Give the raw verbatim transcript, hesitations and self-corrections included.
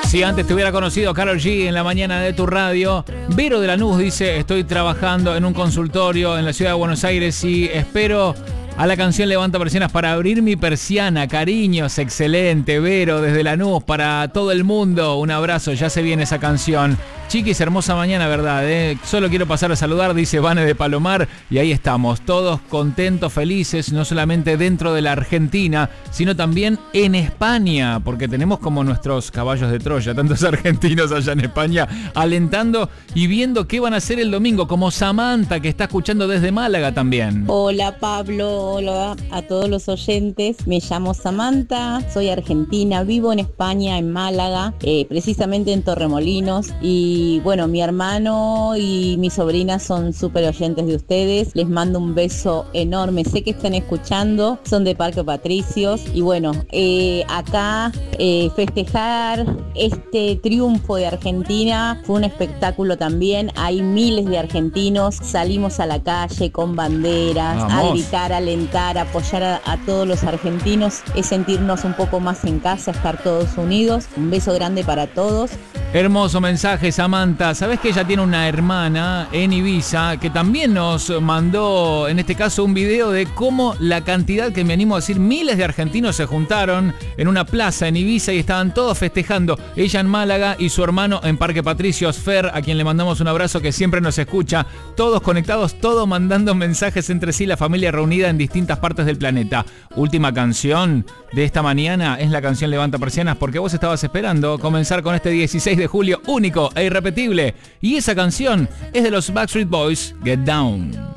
Si antes te hubiera conocido Karol G en la mañana de tu radio. Vero de Lanús dice, estoy trabajando en un consultorio en la ciudad de Buenos Aires y espero a la canción Levanta Persianas para abrir mi persiana. Cariños, excelente, Vero desde Lanús, para todo el mundo. Un abrazo, ya se viene esa canción. Chiquis, hermosa mañana, ¿verdad? ¿Eh? Solo quiero pasar a saludar, dice Vane de Palomar. Y ahí estamos, todos contentos, felices, no solamente dentro de la Argentina, sino también en España, porque tenemos como nuestros caballos de Troya, tantos argentinos allá en España, alentando y viendo qué van a hacer el domingo, como Samantha, que está escuchando desde Málaga también. Hola Pablo, hola a todos los oyentes. Me llamo Samantha, soy argentina, vivo en España, en Málaga, eh, precisamente en Torremolinos. Y Y bueno, mi hermano y mi sobrina son súper oyentes de ustedes. Les mando un beso enorme. Sé que están escuchando, son de Parque Patricios. Y bueno, eh, acá eh, festejar este triunfo de Argentina fue un espectáculo también. Hay miles de argentinos. Salimos a la calle con banderas, Vamos. a gritar, a alentar, a apoyar a, a todos los argentinos. Es sentirnos un poco más en casa, estar todos unidos. Un beso grande para todos. Hermoso mensaje, Samantha. Sabés que ella tiene una hermana en Ibiza que también nos mandó, en este caso, un video de cómo la cantidad, que me animo a decir, miles de argentinos se juntaron en una plaza en Ibiza y estaban todos festejando. Ella en Málaga y su hermano en Parque Patricios, Fer, a quien le mandamos un abrazo, que siempre nos escucha. Todos conectados, todos mandando mensajes entre sí, la familia reunida en distintas partes del planeta. Última canción de esta mañana es la canción Levanta Persianas, porque vos estabas esperando comenzar con este dieciséis de julio único e irrepetible. Y esa canción es de los Backstreet Boys, Get Down.